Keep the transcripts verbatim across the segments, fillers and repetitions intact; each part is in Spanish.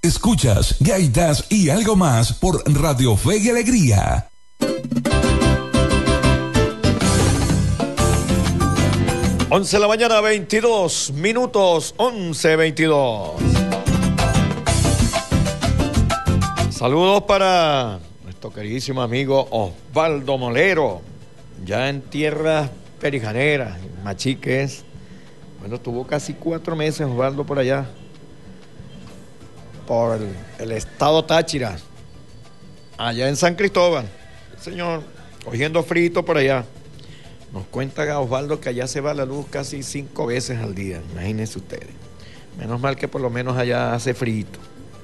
Escuchas Gaitas y algo más por Radio Fe y Alegría. once de la mañana, veintidós minutos, once veintidós. Saludos para nuestro queridísimo amigo Osvaldo Molero, ya en tierras perijaneras, Machiques. Bueno, estuvo casi cuatro meses Osvaldo por allá, por el, el estado Táchira, allá en San Cristóbal. Señor, cogiendo frito por allá. Nos cuenta Osvaldo que allá se va la luz casi cinco veces al día, imagínense ustedes. Menos mal que por lo menos allá hace frito.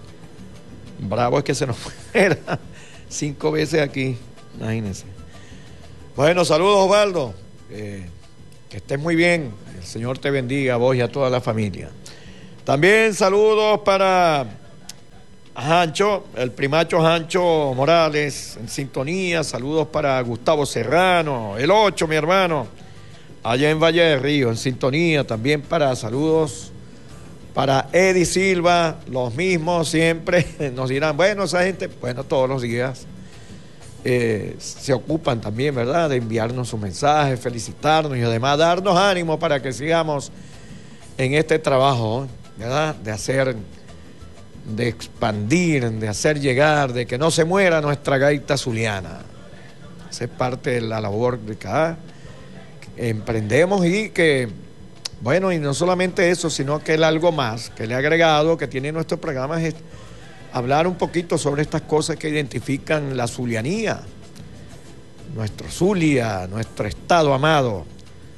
Bravo es que se nos fuera cinco veces aquí, imagínense. Bueno, saludos Osvaldo, eh, que estés muy bien, el Señor te bendiga a vos y a toda la familia. También saludos para Jancho, el primacho Jancho Morales, en sintonía. Saludos para Gustavo Serrano, el ocho, mi hermano, allá en Valle de Río, en sintonía. También para saludos para Eddie Silva, los mismos siempre. Nos dirán, bueno, esa gente, bueno, todos los días eh, se ocupan también, ¿verdad?, de enviarnos sus mensajes, felicitarnos y además darnos ánimo para que sigamos en este trabajo, ¿verdad?, de hacer, de expandir, de hacer llegar, de que no se muera nuestra gaita zuliana. Esa es parte de la labor de cada emprendemos y que, bueno, y no solamente eso, sino que el algo más que le he agregado, que tiene nuestro programa, es hablar un poquito sobre estas cosas que identifican la zulianía, nuestro Zulia, nuestro estado amado.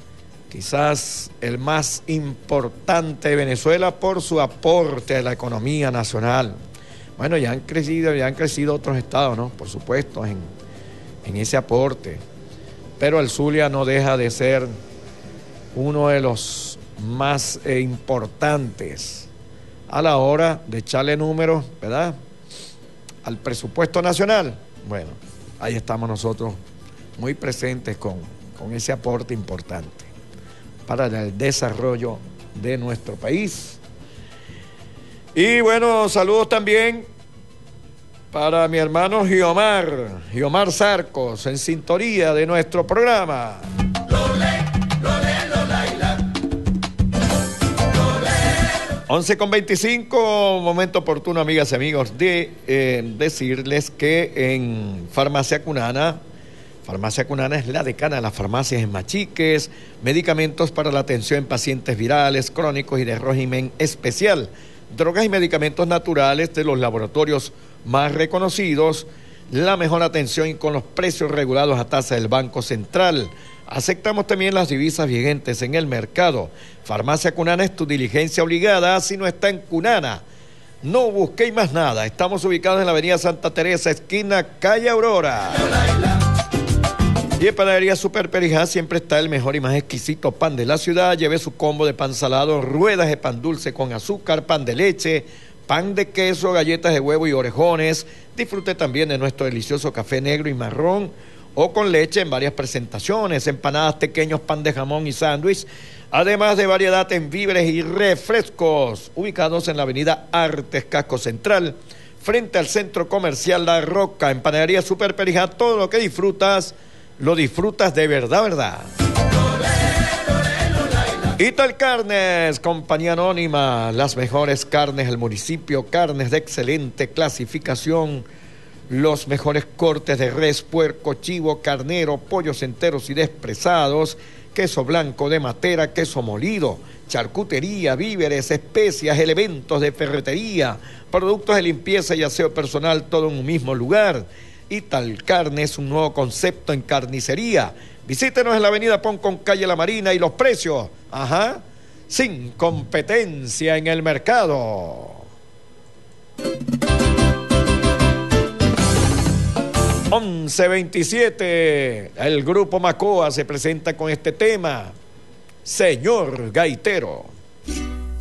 Quizás el más importante de Venezuela por su aporte a la economía nacional. Bueno, ya han crecido, ya han crecido otros estados, ¿no? Por supuesto, en, en ese aporte. Pero el Zulia no deja de ser uno de los más eh, importantes a la hora de echarle números, ¿verdad?, al presupuesto nacional. Bueno, ahí estamos nosotros muy presentes con, con ese aporte importante para el desarrollo de nuestro país. Y bueno, saludos también para mi hermano Giomar, Giomar Sarcos, en sintonía de nuestro programa. once con veinticinco, momento oportuno, amigas y amigos, de eh, decirles que en Farmacia Cunana, Farmacia Cunana es la decana de las farmacias en Machiques, medicamentos para la atención en pacientes virales, crónicos y de régimen especial, drogas y medicamentos naturales de los laboratorios más reconocidos, la mejor atención y con los precios regulados a tasa del Banco Central. Aceptamos también las divisas vigentes en el mercado. Farmacia Cunana es tu diligencia obligada. Si no está en Cunana, no busquéis más nada. Estamos ubicados en la avenida Santa Teresa, esquina calle Aurora. Y en Panadería Super Perijá siempre está el mejor y más exquisito pan de la ciudad. Lleve su combo de pan salado, ruedas de pan dulce con azúcar, pan de leche, pan de queso, galletas de huevo y orejones. Disfrute también de nuestro delicioso café negro y marrón o con leche en varias presentaciones, empanadas, pequeños, pan de jamón y sándwich, además de variedad en víveres y refrescos, ubicados en la avenida Artes, Casco Central, frente al Centro Comercial La Roca. En Panadería Super Perijá, todo lo que disfrutas, lo disfrutas de verdad, verdad. Ital Carnes, compañía anónima, las mejores carnes del municipio, carnes de excelente clasificación, los mejores cortes de res, puerco, chivo, carnero, pollos enteros y despresados, queso blanco de Matera, queso molido, charcutería, víveres, especias, elementos de ferretería, productos de limpieza y aseo personal, todo en un mismo lugar. Ital Carnes, un nuevo concepto en carnicería. Visítenos en la avenida Poncón, calle La Marina, y los precios, ajá, sin competencia en el mercado. once veintisiete, el grupo Macoa se presenta con este tema, Señor Gaitero.